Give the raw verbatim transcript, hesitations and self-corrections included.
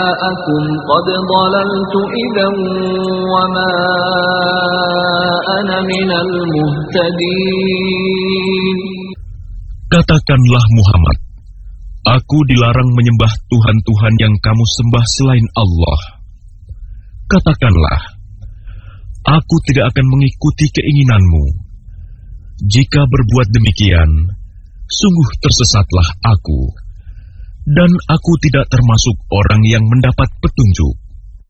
جاءكم قد ضللت إذا وما أنا من المهتدين. Katakanlah Muhammad, aku dilarang menyembah Tuhan-Tuhan yang kamu sembah selain Allah. Katakanlah, aku tidak akan mengikuti keinginanmu. Jika berbuat demikian, sungguh tersesatlah aku, dan aku tidak termasuk orang yang mendapat petunjuk.